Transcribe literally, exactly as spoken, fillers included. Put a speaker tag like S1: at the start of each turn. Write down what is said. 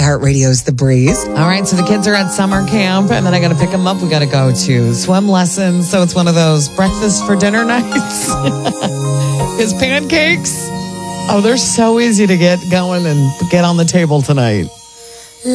S1: iHeartRadio's The Breeze.
S2: All right, so the kids are at summer camp, and then I got to pick them up. We got to go to swim lessons. So it's one of those breakfast for dinner nights. His pancakes, oh, they're so easy to get going and get on the table tonight.